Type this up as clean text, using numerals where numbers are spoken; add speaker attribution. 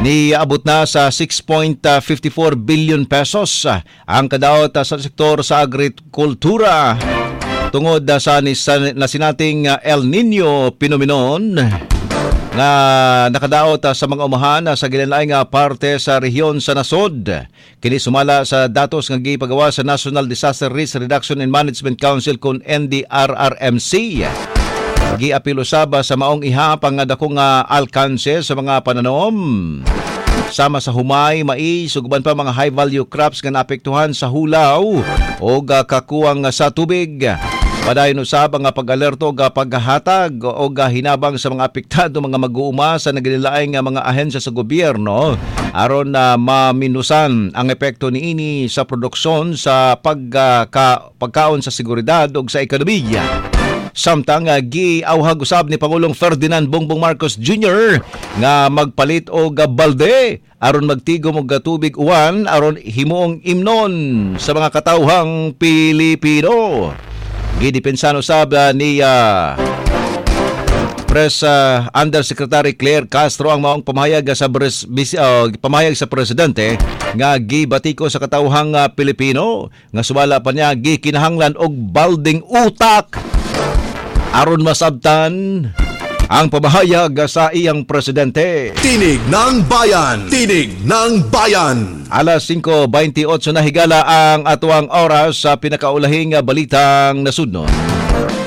Speaker 1: Niabot na sa 6.54 billion pesos ang kadaot sa sektor sa agrikultura tungod sa nasinating El Nino phenomenon nga nakadaot sa mga umahan sa gilain-laing parte sa rehiyon sa nasod. Kini sumala sa datos nga gipagawa sa National Disaster Risk Reduction and Management Council kun NDRRMC. Giapil usab sa maong ihapang nga dakong alkanse sa mga pananom. Sama sa humay, mais, ug uban pa mga high-value crops nga naapektuhan sa hulaw o kakuwang sa tubig. Padayon usab ang pag-alerto og paghahatag o hinabang sa mga apektado mga mag-uuma sa naglilaing mga ahensya sa gobyerno aron na maminusan ang epekto niini sa produksyon sa pagkaon sa seguridad ug sa ekonomiya. Samtang giawhag usab ni Pangulong Ferdinand Bongbong Marcos Jr. nga magpalit og balde aron magtigom og tubig uwan aron himuong imnon sa mga katawhang Pilipino. Gidepensan usab ni Undersecretary Claire Castro ang maong pamahayag sa presidente nga gibatiko sa katawhang Pilipino nga sumala pa niya gikinahanglan og balding utak aron masabtan ang pamahayag sa iyang presidente.
Speaker 2: Tinig ng Bayan! Tinig ng Bayan!
Speaker 1: Alas 5:28 na higala ang atuang oras sa pinakaulahing balitang nasudnon.